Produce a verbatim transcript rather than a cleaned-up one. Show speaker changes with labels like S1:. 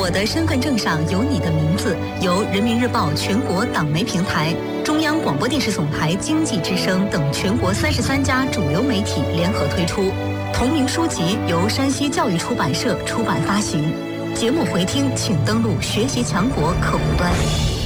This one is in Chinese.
S1: 我的身份证上有你的名字，由人民日报全国党媒平台、中央广播电视总台经济之声等全国三十三家主流媒体联合推出。同名书籍由山西教育出版社出版发行。节目回听请登录学习强国客户端。